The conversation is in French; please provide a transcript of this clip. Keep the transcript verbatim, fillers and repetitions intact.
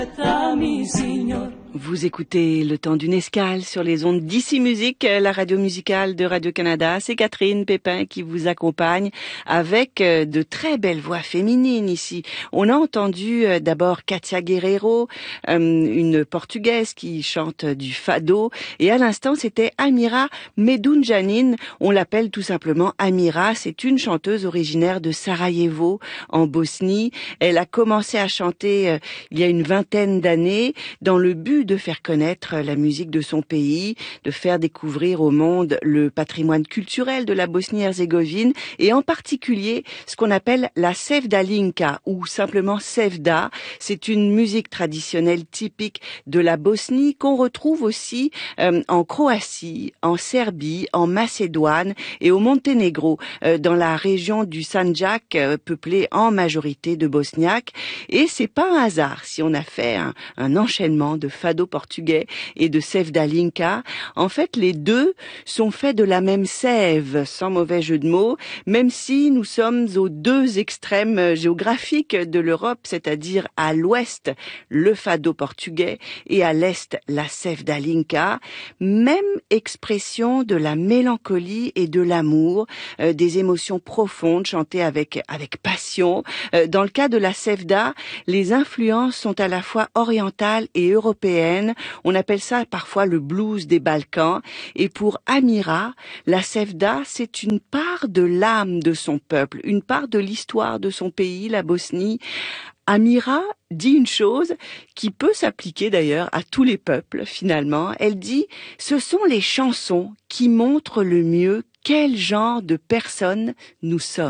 Vous écoutez Le Temps d'une escale sur les ondes d'Ici Musique, la radio musicale de Radio-Canada. C'est Catherine Pépin qui vous accompagne avec de très belles voix féminines ici. On a entendu d'abord Katia Guerreiro, une Portugaise qui chante du fado. Et à l'instant, c'était Amira Medunjanin. On l'appelle tout simplement Amira. C'est une chanteuse originaire de Sarajevo, en Bosnie. Elle a commencé à chanter euh, il y a une vingtaine d'années dans le but de faire connaître la musique de son pays, de faire découvrir au monde le patrimoine culturel de la Bosnie-Herzégovine et en particulier ce qu'on appelle la sevdalinka ou simplement sevda. C'est une musique traditionnelle typique de la Bosnie qu'on retrouve aussi euh, en Croatie, en Serbie, en Macédoine et au Monténégro, euh, dans la région du Sandjak, euh, peuplée en majorité de Bosniaques. Et c'est pas un hasard si on a fait un, un enchaînement de fado portugais et de sevdalinka. En fait, les deux sont faits de la même sève, sans mauvais jeu de mots, même si nous sommes aux deux extrêmes géographiques de l'Europe, c'est-à-dire à l'ouest, le fado portugais et à l'est, la sevdalinka. Même expression de la mélancolie et de l'amour, euh, des émotions profondes chantées avec, avec passion. Euh, dans le cas de la sevda, les influences sont à la fois orientales et européennes. On appelle ça parfois le blues des Balkans. Et pour Amira, la sevda, c'est une part de l'âme de son peuple, une part de l'histoire de son pays, la Bosnie. Amira dit une chose qui peut s'appliquer d'ailleurs à tous les peuples finalement. Elle dit « Ce sont les chansons qui montrent le mieux quel genre de personnes nous sommes ».